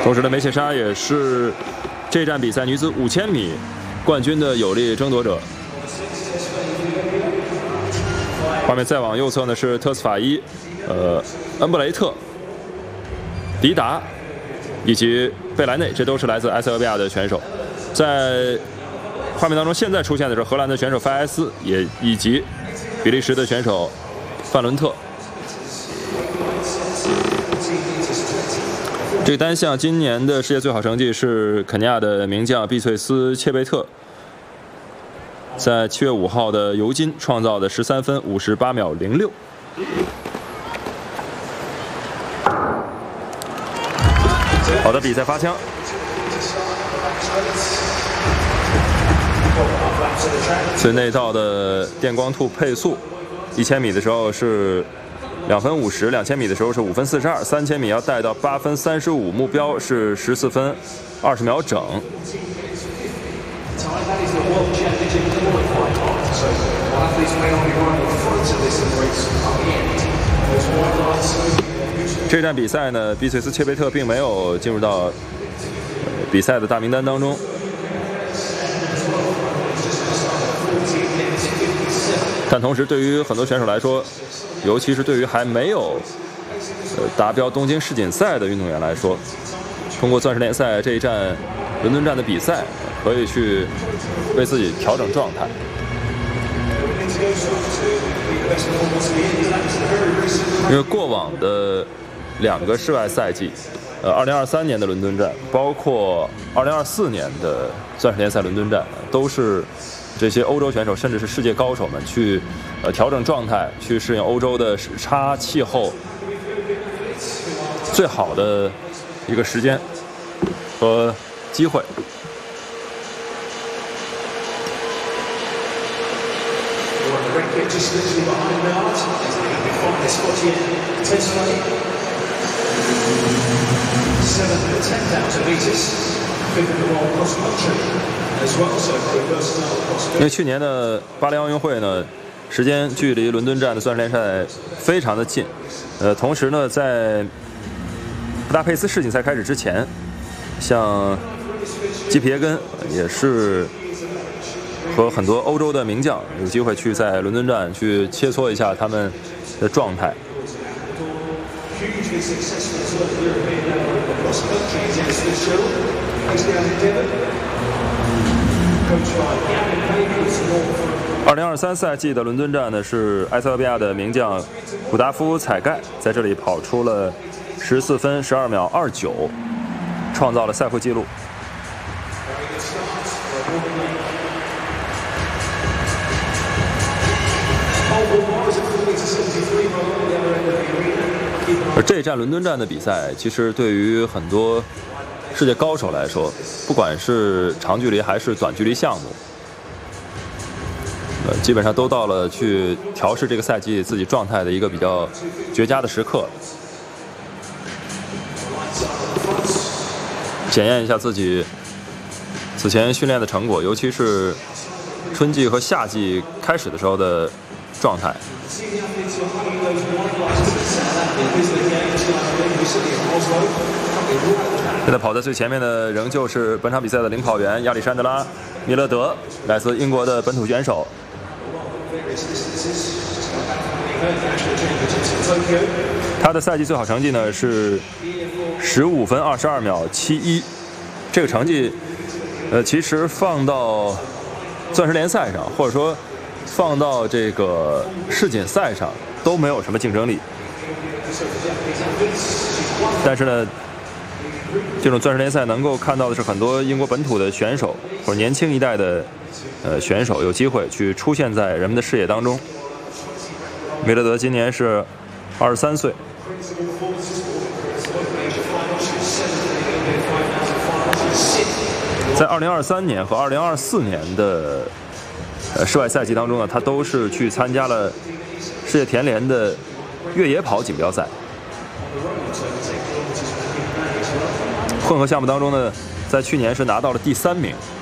同时呢，梅切莎也是这站比赛女子5000米冠军的有力争夺者。画面再往右侧呢是特斯法伊、恩布雷特、迪达以及贝莱内，这都是来自埃塞俄比亚的选手。在画面当中，现在出现的是荷兰的选手费埃斯，以及比利时的选手范伦特。这个单项今年的世界最好成绩是肯尼亚的名将毕翠斯切贝特，在7月5号的尤金创造的13分58秒06。好的，比赛发枪。最内道的电光兔配速，1000米的时候是2分50，2000米的时候是5分42，3000米要带到8分35，目标是14分20秒整。这站比赛呢，比翠斯切贝特并没有进入到比赛的大名单当中。但同时，对于很多选手来说，尤其是对于还没有达标东京世锦赛的运动员来说，通过钻石联赛这一站伦敦站的比赛，可以去为自己调整状态。因为过往的2个室外赛季，2023年的伦敦站，包括2024年的钻石联赛伦敦站，都是这些欧洲选手甚至是世界高手们去调整状态，去适应欧洲的时差气候最好的一个时间和机会。因为去年的巴黎奥运会呢，时间距离伦敦站的钻石联赛非常的近，同时呢，在布达佩斯世锦赛开始之前，像基皮耶根也是和很多欧洲的名将有机会去在伦敦站去切磋一下他们的状态。2023赛季的伦敦站呢，是埃塞俄比亚的名将古达夫采盖在这里跑出了14分12秒29，创造了赛会纪录。而这一站伦敦站的比赛，其实对于很多世界高手来说，不管是长距离还是短距离项目，基本上都到了去调试这个赛季自己状态的一个比较绝佳的时刻，检验一下自己此前训练的成果，尤其是春季和夏季开始的时候的状态。现在跑在最前面的仍旧是本场比赛的领跑员亚历山德拉·米勒德，来自英国的本土选手。他的赛季最好成绩呢是15分22秒71，这个成绩，其实放到钻石联赛上，或者说放到这个世锦赛上都没有什么竞争力。但是呢，这种钻石联赛能够看到的是很多英国本土的选手或者年轻一代的选手有机会去出现在人们的视野当中。梅勒德今年是23岁。在2023年和2024年的室外赛季当中呢，他都是去参加了世界田联的越野跑锦标赛。混合项目当中呢，在去年是拿到了第3名。